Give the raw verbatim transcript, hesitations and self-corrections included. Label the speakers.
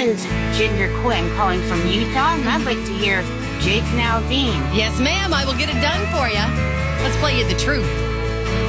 Speaker 1: friends, Ginger Quinn calling from Utah, and I'd like to hear Jake Naldine.
Speaker 2: Yes, ma'am, I will get it done for you. Let's play you the truth.